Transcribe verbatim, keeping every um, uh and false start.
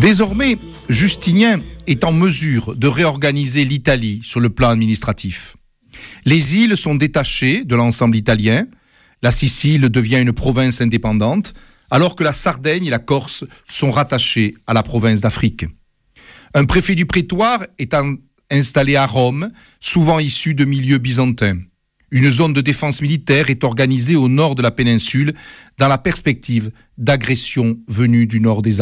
Désormais, Justinien est en mesure de réorganiser l'Italie sur le plan administratif. Les îles sont détachées de l'ensemble italien, la Sicile devient une province indépendante, alors que la Sardaigne et la Corse sont rattachées à la province d'Afrique. Un préfet du prétoire est en- installé à Rome, souvent issu de milieux byzantins. Une zone de défense militaire est organisée au nord de la péninsule dans la perspective d'agressions venues du nord des